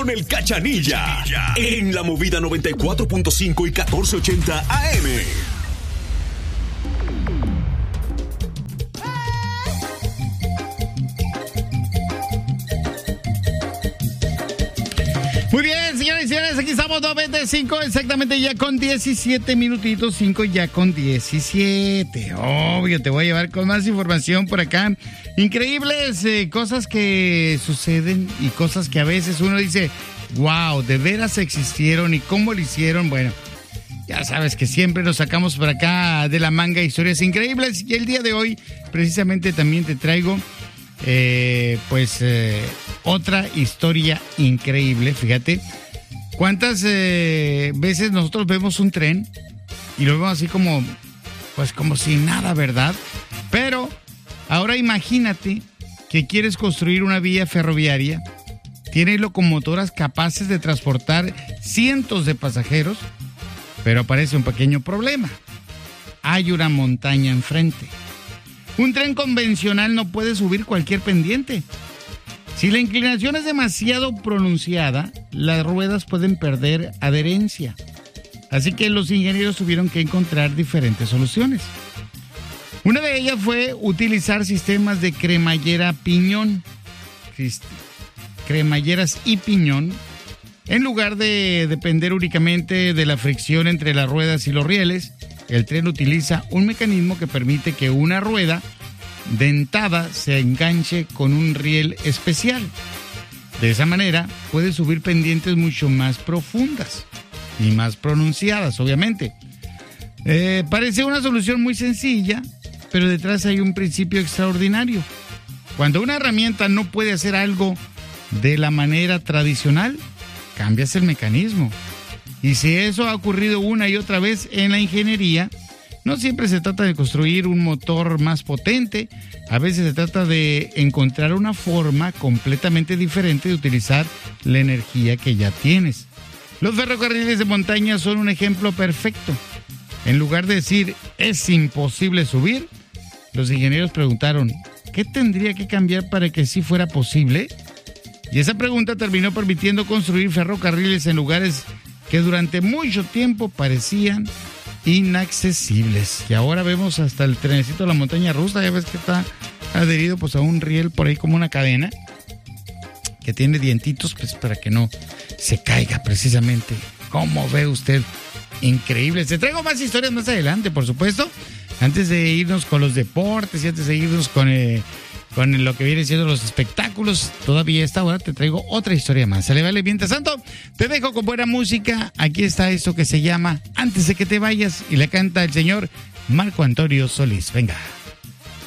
con el Cachanilla. En la Movida 94.5 y 1480 AM. Muy bien, señoras y señores, aquí estamos 9:05, exactamente ya con 17 minutitos, 5 ya con 17. Obvio, te voy a llevar con más información por acá. Increíbles cosas que suceden y cosas que a veces uno dice, wow, de veras existieron y cómo lo hicieron. Bueno, ya sabes que siempre nos sacamos por acá de la manga historias increíbles y el día de hoy precisamente también te traigo otra historia increíble. Fíjate cuántas veces nosotros vemos un tren y lo vemos así como sin nada, ¿verdad? Pero ahora imagínate que quieres construir una vía ferroviaria, tienes locomotoras capaces de transportar cientos de pasajeros, pero aparece un pequeño problema. Hay una montaña enfrente. Un tren convencional no puede subir cualquier pendiente. Si la inclinación es demasiado pronunciada, las ruedas pueden perder adherencia. Así que los ingenieros tuvieron que encontrar diferentes soluciones. Una de ellas fue utilizar sistemas de cremalleras y piñón. En lugar de depender únicamente de la fricción entre las ruedas y los rieles, el tren utiliza un mecanismo que permite que una rueda dentada se enganche con un riel especial. De esa manera puede subir pendientes mucho más profundas y más pronunciadas, obviamente. Parece una solución muy sencilla, pero detrás hay un principio extraordinario. Cuando una herramienta no puede hacer algo de la manera tradicional, cambias el mecanismo. Y si eso ha ocurrido una y otra vez en la ingeniería, no siempre se trata de construir un motor más potente, a veces se trata de encontrar una forma completamente diferente de utilizar la energía que ya tienes. Los ferrocarriles de montaña son un ejemplo perfecto. En lugar de decir, es imposible subir, los ingenieros preguntaron, ¿qué tendría que cambiar para que sí fuera posible? Y esa pregunta terminó permitiendo construir ferrocarriles en lugares que durante mucho tiempo parecían inaccesibles. Y ahora vemos hasta el trenecito de la montaña rusa, ya ves que está adherido a un riel por ahí como una cadena que tiene dientitos para que no se caiga precisamente. ¿Cómo ve usted? Increíble. Te traigo más historias más adelante, por supuesto. Antes de irnos con los deportes y antes de irnos con lo que viene siendo los espectáculos, todavía a esta hora te traigo otra historia más. ¿Sale, vale? Mientras tanto, te dejo con buena música. Aquí está esto que se llama Antes de que te vayas y le canta el señor Marco Antonio Solís. Venga.